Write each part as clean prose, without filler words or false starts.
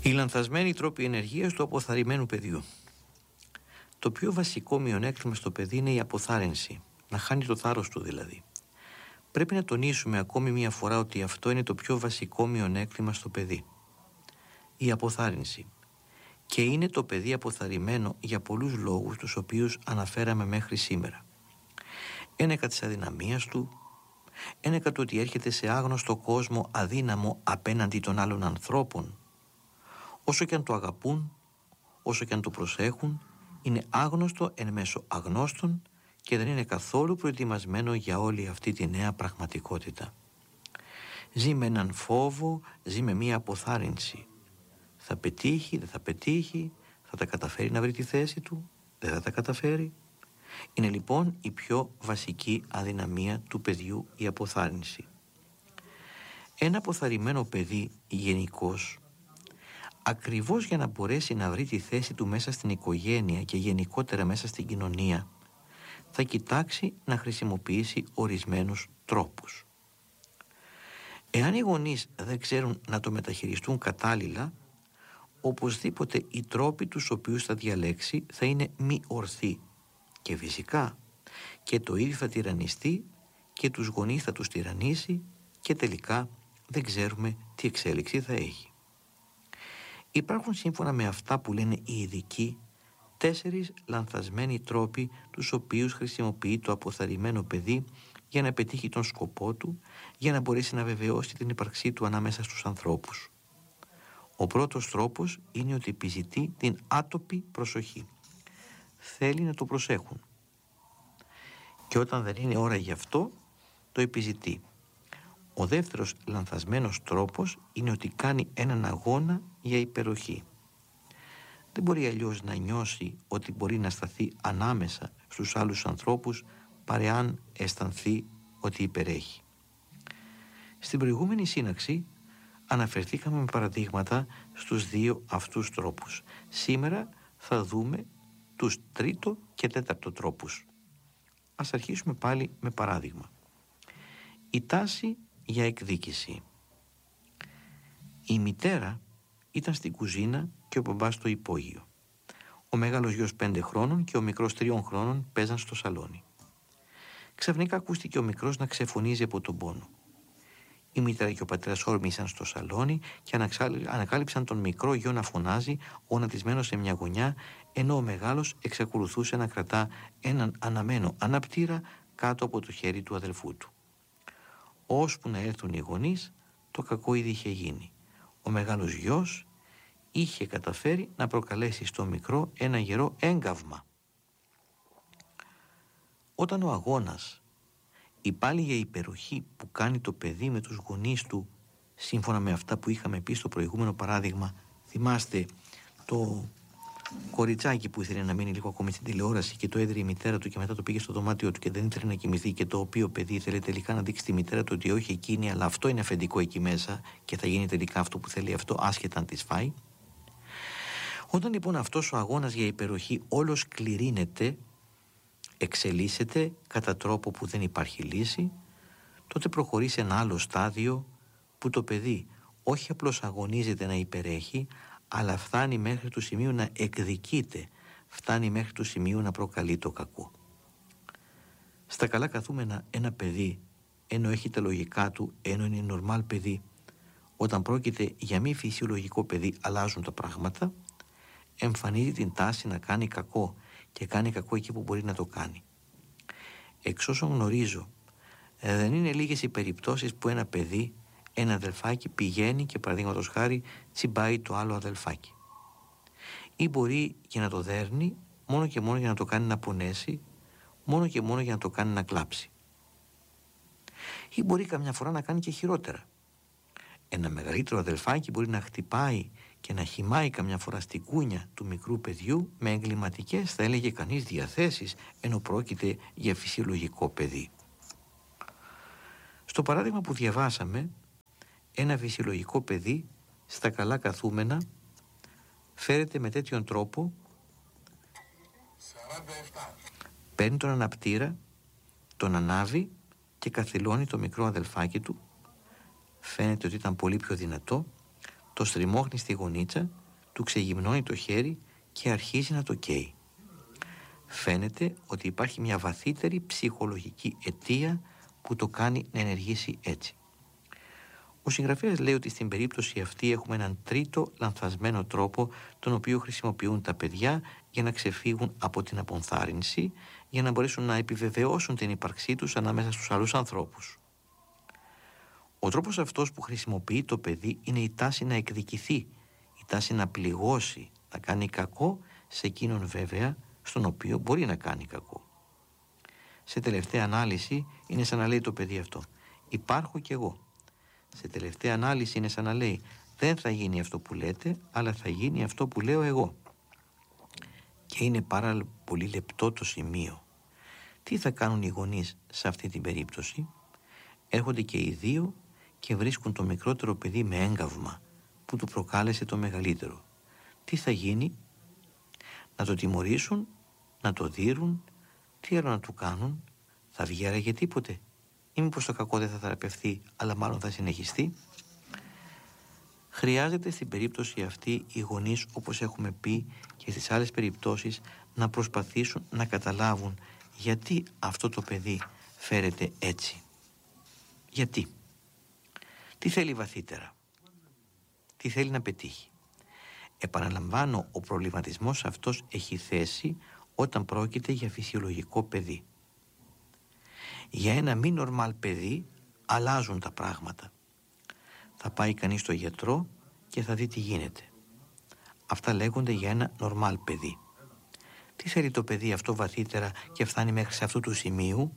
Οι λανθασμένοι τρόποι ενεργείας του αποθαρρυμένου παιδιού. Το πιο βασικό μειονέκτημα στο παιδί είναι η αποθάρρυνση, να χάνει το θάρρος του δηλαδή. Πρέπει να τονίσουμε ακόμη μια φορά ότι αυτό είναι το πιο βασικό μειονέκτημα στο παιδί. Η αποθάρρυνση. Και είναι το παιδί αποθαρρυμένο για πολλούς λόγους τους οποίους αναφέραμε μέχρι σήμερα. Ένεκα της αδυναμίας του, ένεκα του ότι έρχεται σε άγνωστο κόσμο αδύναμο απέναντι των άλλων ανθρώπων. Όσο και αν το αγαπούν, όσο και αν το προσέχουν, είναι άγνωστο εν μέσω αγνώστων και δεν είναι καθόλου προετοιμασμένο για όλη αυτή τη νέα πραγματικότητα. Ζει με έναν φόβο, ζει με μία αποθάρρυνση. Θα πετύχει, δεν θα πετύχει, θα τα καταφέρει να βρει τη θέση του, δεν θα τα καταφέρει. Είναι λοιπόν η πιο βασική αδυναμία του παιδιού η αποθάρρυνση. Ένα αποθαρρυμένο παιδί γενικώς, ακριβώς για να μπορέσει να βρει τη θέση του μέσα στην οικογένεια και γενικότερα μέσα στην κοινωνία, θα κοιτάξει να χρησιμοποιήσει ορισμένους τρόπους. Εάν οι γονείς δεν ξέρουν να το μεταχειριστούν κατάλληλα, οπωσδήποτε οι τρόποι τους οποίους θα διαλέξει θα είναι μη ορθοί και φυσικά και το ίδιο θα τυραννιστεί και τους γονείς θα τους τυραννίσει και τελικά δεν ξέρουμε τι εξέλιξη θα έχει. Υπάρχουν σύμφωνα με αυτά που λένε οι ειδικοί 4 λανθασμένοι τρόποι τους οποίους χρησιμοποιεί το αποθαρρυμένο παιδί για να πετύχει τον σκοπό του, για να μπορέσει να βεβαιώσει την ύπαρξή του ανάμεσα στους ανθρώπους. Ο πρώτος τρόπος είναι ότι επιζητεί την άτοπη προσοχή. Θέλει να το προσέχουν. Και όταν δεν είναι ώρα γι' αυτό, το επιζητεί. Ο δεύτερος λανθασμένος τρόπος είναι ότι κάνει έναν αγώνα για υπεροχή. Δεν μπορεί αλλιώς να νιώσει ότι μπορεί να σταθεί ανάμεσα στους άλλους ανθρώπους παρεάν αισθανθεί ότι υπερέχει. Στην προηγούμενη σύναξη αναφερθήκαμε με παραδείγματα στους 2 αυτούς τρόπους. Σήμερα θα δούμε τους 3ο και 4ο τρόπους. Ας αρχίσουμε πάλι με παράδειγμα. Η τάση για εκδίκηση. Η μητέρα ήταν στην κουζίνα και ο μπαμπάς στο υπόγειο. Ο μεγάλος γιος 5 χρόνων και ο μικρός 3 χρόνων παίζαν στο σαλόνι. Ξαφνικά ακούστηκε ο μικρός να ξεφωνίζει από τον πόνο. Η μητέρα και ο πατέρας όρμησαν στο σαλόνι και ανακάλυψαν τον μικρό γιο να φωνάζει, γονατισμένο σε μια γωνιά, ενώ ο μεγάλος εξακολουθούσε να κρατά έναν αναμένο αναπτήρα κάτω από το χέρι του αδελφού του. Ώσπου να έρθουν οι γονείς, το κακό ήδη είχε γίνει. Ο μεγάλος γιος είχε καταφέρει να προκαλέσει στο μικρό ένα γερό έγκαυμα. Όταν ο αγώνας, η πάλι για υπεροχή που κάνει το παιδί με τους γονείς του, σύμφωνα με αυτά που είχαμε πει στο προηγούμενο παράδειγμα, θυμάστε το κοριτσάκι που ήθελε να μείνει λίγο ακόμη στην τηλεόραση και το έδρε η μητέρα του και μετά το πήγε στο δωμάτιο του και δεν ήθελε να κοιμηθεί, και το οποίο παιδί ήθελε τελικά να δείξει τη μητέρα του ότι όχι εκείνη, αλλά αυτό είναι αφεντικό εκεί μέσα και θα γίνει τελικά αυτό που θέλει αυτό, άσχετα αν της φάει. Όταν λοιπόν αυτός ο αγώνας για υπεροχή όλος κληρύνεται, εξελίσσεται κατά τρόπο που δεν υπάρχει λύση, τότε προχωρεί σε ένα άλλο στάδιο που το παιδί όχι απλώς αγωνίζεται να υπερέχει, αλλά φτάνει μέχρι του σημείου να εκδικείται, φτάνει μέχρι του σημείου να προκαλεί το κακό. Στα καλά καθούμενα ένα παιδί, ενώ έχει τα λογικά του, ενώ είναι νορμάλ παιδί, όταν πρόκειται για μη φυσιολογικό παιδί αλλάζουν τα πράγματα, εμφανίζει την τάση να κάνει κακό και κάνει κακό εκεί που μπορεί να το κάνει. Εξ όσων γνωρίζω, δεν είναι λίγες οι περιπτώσεις που ένα παιδί, ένα αδελφάκι πηγαίνει και παραδείγματος χάρη τσιμπάει το άλλο αδελφάκι. Ή μπορεί και να το δέρνει μόνο και μόνο για να το κάνει να πονέσει, μόνο και μόνο για να το κάνει να κλάψει. Ή μπορεί καμιά φορά να κάνει και χειρότερα. Ένα μεγαλύτερο αδελφάκι μπορεί να χτυπάει και να χυμάει καμιά φορά στην κούνια του μικρού παιδιού με εγκληματικές, θα έλεγε κανείς, διαθέσεις, ενώ πρόκειται για φυσιολογικό παιδί. Στο παράδειγμα που διαβάσαμε, ένα φυσιολογικό παιδί στα καλά καθούμενα φέρεται με τέτοιον τρόπο, 47. Παίρνει τον αναπτήρα, τον ανάβει και καθυλώνει το μικρό αδελφάκι του. Φαίνεται ότι ήταν πολύ πιο δυνατό. Το στριμώχνει στη γωνίτσα, του ξεγυμνώνει το χέρι και αρχίζει να το καίει. Φαίνεται ότι υπάρχει μια βαθύτερη ψυχολογική αιτία που το κάνει να ενεργήσει έτσι. Ο συγγραφέας λέει ότι στην περίπτωση αυτή έχουμε έναν τρίτο λανθασμένο τρόπο τον οποίο χρησιμοποιούν τα παιδιά για να ξεφύγουν από την αποθάρρυνση, για να μπορέσουν να επιβεβαιώσουν την ύπαρξή τους ανάμεσα στους άλλους ανθρώπους. Ο τρόπος αυτός που χρησιμοποιεί το παιδί είναι η τάση να εκδικηθεί, η τάση να πληγώσει, να κάνει κακό σε εκείνον βέβαια στον οποίο μπορεί να κάνει κακό. Σε τελευταία ανάλυση είναι σαν να λέει το παιδί αυτό: υπάρχω κι εγώ. Σε τελευταία ανάλυση είναι σαν να λέει: δεν θα γίνει αυτό που λέτε, αλλά θα γίνει αυτό που λέω εγώ. Και είναι πάρα πολύ λεπτό το σημείο. Τι θα κάνουν οι γονείς σε αυτή την περίπτωση? Έρχονται και οι δύο και βρίσκουν το μικρότερο παιδί με έγκαυμα που του προκάλεσε το μεγαλύτερο. Τι θα γίνει? Να το τιμωρήσουν, να το δείρουν, τι άλλο να του κάνουν? Θα βγει άραγε τίποτε? Ή μήπως το κακό δεν θα θεραπευθεί, αλλά μάλλον θα συνεχιστεί? Χρειάζεται στην περίπτωση αυτή οι γονείς, όπως έχουμε πει και στις άλλες περιπτώσεις, να προσπαθήσουν να καταλάβουν γιατί αυτό το παιδί φέρεται έτσι. Γιατί? Τι θέλει βαθύτερα? Τι θέλει να πετύχει? Επαναλαμβάνω, ο προβληματισμός αυτός έχει θέση όταν πρόκειται για φυσιολογικό παιδί. Για ένα μη νορμάλ παιδί αλλάζουν τα πράγματα. Θα πάει κανείς στο γιατρό και θα δει τι γίνεται. Αυτά λέγονται για ένα νορμάλ παιδί. Τι θέλει το παιδί αυτό βαθύτερα και φτάνει μέχρι σε αυτού του σημείου?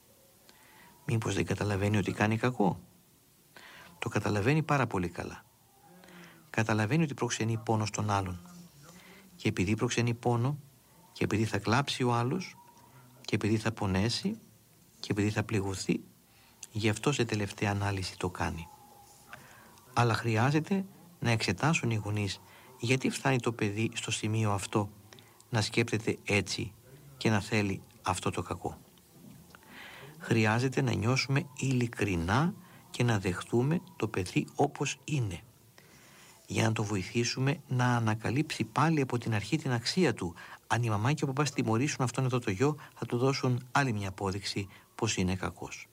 Μήπως δεν καταλαβαίνει ότι κάνει κακό? Το καταλαβαίνει πάρα πολύ καλά. Καταλαβαίνει ότι προξενεί πόνο στον άλλον. Και επειδή προξενεί πόνο, και επειδή θα κλάψει ο άλλος, και επειδή θα πονέσει, και επειδή θα πληγωθεί, γι' αυτό σε τελευταία ανάλυση το κάνει. Αλλά χρειάζεται να εξετάσουν οι γονείς γιατί φτάνει το παιδί στο σημείο αυτό να σκέπτεται έτσι και να θέλει αυτό το κακό. Χρειάζεται να νιώσουμε ειλικρινά και να δεχτούμε το παιδί όπως είναι, για να το βοηθήσουμε να ανακαλύψει πάλι από την αρχή την αξία του. Αν η μαμά και ο παπάς τιμωρήσουν αυτόν εδώ το γιο, θα του δώσουν άλλη μια απόδειξη πως είναι κακός.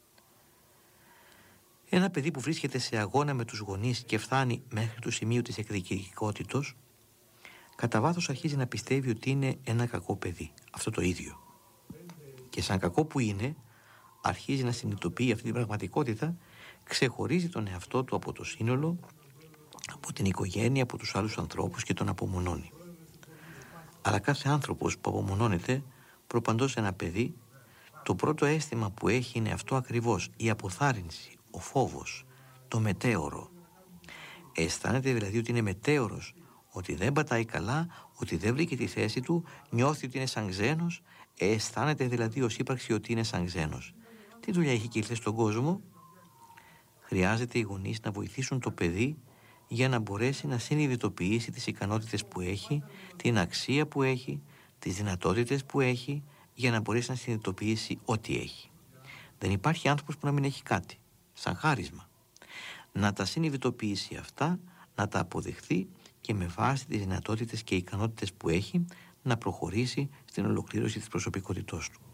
Ένα παιδί που βρίσκεται σε αγώνα με τους γονείς και φτάνει μέχρι το σημείο της εκδικητικότητος, κατά βάθος αρχίζει να πιστεύει ότι είναι ένα κακό παιδί, αυτό το ίδιο. Και σαν κακό που είναι, αρχίζει να συνειδητοποιεί αυτή την πραγματικότητα, ξεχωρίζει τον εαυτό του από το σύνολο, από την οικογένεια, από τους άλλους ανθρώπους και τον απομονώνει. Αλλά κάθε άνθρωπος που απομονώνεται, προπαντός ένα παιδί, το πρώτο αίσθημα που έχει είναι αυτό ακριβώς, η αποθάρρυνση, ο φόβος, το μετέωρο. Αισθάνεται δηλαδή ότι είναι μετέωρος, ότι δεν πατάει καλά, ότι δεν βρήκε τη θέση του, νιώθει ότι είναι σαν ξένος, αισθάνεται δηλαδή ως ύπαρξη ότι είναι σαν ξένος. Τι δουλειά έχει και ήρθε στον κόσμο? Χρειάζεται οι γονείς να βοηθήσουν το παιδί για να μπορέσει να συνειδητοποιήσει τις ικανότητες που έχει, την αξία που έχει, τις δυνατότητες που έχει, για να μπορέσει να συνειδητοποιήσει ό,τι έχει. Δεν υπάρχει άνθρωπος που να μην έχει κάτι, σαν χάρισμα. Να τα συνειδητοποιήσει αυτά, να τα αποδεχθεί και με βάση τις δυνατότητες και ικανότητες που έχει να προχωρήσει στην ολοκλήρωση της προσωπικότητός του.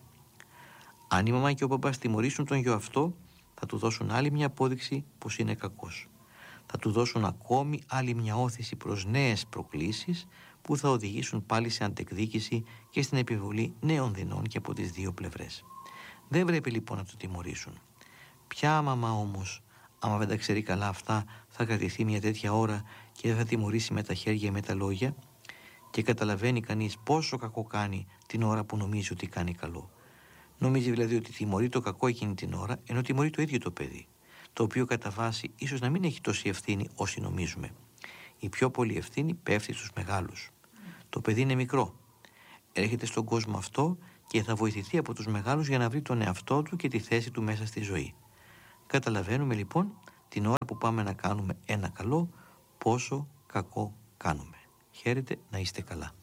Αν η μαμά και ο παπάς τιμωρήσουν τον γιο αυτό, θα του δώσουν άλλη μια απόδειξη πως είναι κακός. Θα του δώσουν ακόμη άλλη μια όθηση προς νέες προκλήσεις που θα οδηγήσουν πάλι σε αντεκδίκηση και στην επιβολή νέων δεινών και από τις δύο πλευρές. Δεν πρέπει λοιπόν να το τιμωρήσουν. Ποια μαμά όμως, άμα δεν τα ξέρει καλά αυτά, θα κρατηθεί μια τέτοια ώρα και δεν θα τιμωρήσει με τα χέρια ή με τα λόγια? Και καταλαβαίνει κανείς πόσο κακό κάνει την ώρα που νομίζει ότι κάνει καλό. Νομίζει δηλαδή ότι τιμωρεί το κακό εκείνη την ώρα, ενώ τιμωρεί το ίδιο το παιδί, το οποίο κατά βάση ίσως να μην έχει τόση ευθύνη όσοι νομίζουμε. Η πιο πολύ ευθύνη πέφτει στους μεγάλους. Το παιδί είναι μικρό. Έρχεται στον κόσμο αυτό και θα βοηθηθεί από τους μεγάλους για να βρει τον εαυτό του και τη θέση του μέσα στη ζωή. Καταλαβαίνουμε λοιπόν την ώρα που πάμε να κάνουμε ένα καλό, πόσο κακό κάνουμε. Χαίρετε, να είστε καλά.